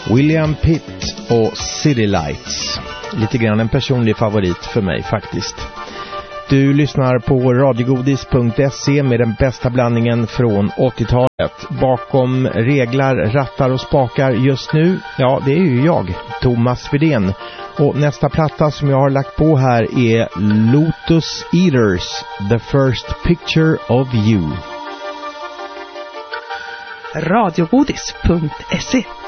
William Pitt och City Lights. Lite grann en personlig favorit för mig faktiskt. Du lyssnar på radiogodis.se med den bästa blandningen från 80-talet. Bakom reglar, rattar och spakar just nu, ja det är ju jag, Thomas Widén. Och nästa platta som jag har lagt på här är Lotus Eaters, The First Picture of You. radiogodis.se